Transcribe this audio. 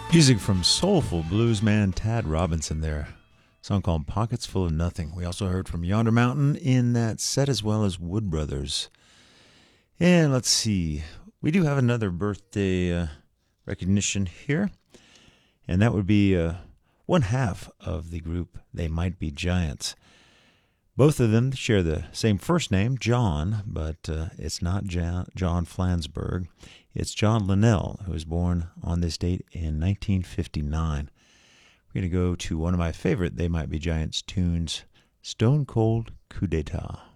Music from soulful bluesman Tad Robinson there. A song called Pockets Full of Nothing. We also heard from Yonder Mountain in that set, as well as Wood Brothers. And let's see. We do have another birthday recognition here. And that would be one half of the group They Might Be Giants. Both of them share the same first name, John, but it's not John Flansburgh. It's John Linnell, who was born on this date in 1959. We're going to go to one of my favorite They Might Be Giants tunes, Stone Cold Coup d'etat.